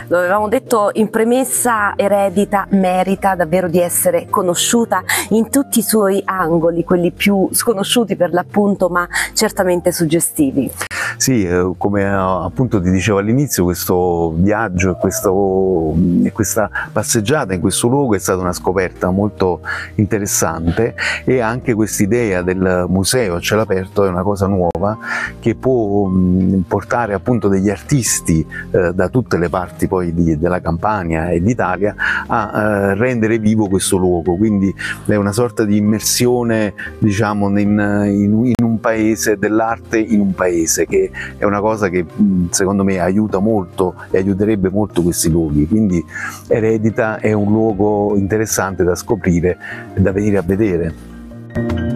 lo avevamo detto in premessa, Eredita merita davvero di essere conosciuta in tutti i suoi angoli, quelli più sconosciuti per l'appunto, ma certamente suggestivi. Sì, come appunto ti dicevo all'inizio, questo viaggio e questa passeggiata in questo luogo è stata una scoperta molto interessante, e anche quest'idea del museo a cielo aperto è una cosa nuova che può portare appunto degli artisti da tutte le parti poi della Campania e d'Italia a rendere vivo questo luogo, quindi è una sorta di immersione, diciamo, in un paese, dell'arte in un paese, che è una cosa che secondo me aiuta molto e aiuterebbe molto questi luoghi. Quindi Eredita è un luogo interessante da scoprire e da venire a vedere.